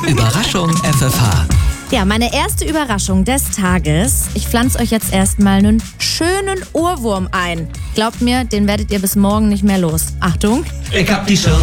Überraschung FFH. Ja, meine erste Überraschung des Tages. Ich pflanze euch jetzt erstmal einen schönen Ohrwurm ein. Glaubt mir, den werdet ihr bis morgen nicht mehr los. Achtung. Ich hab die